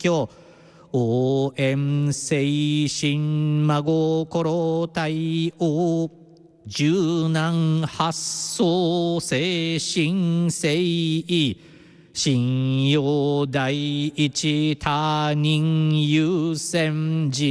教応援精神真心対応柔軟発想精神性信用第一他人優先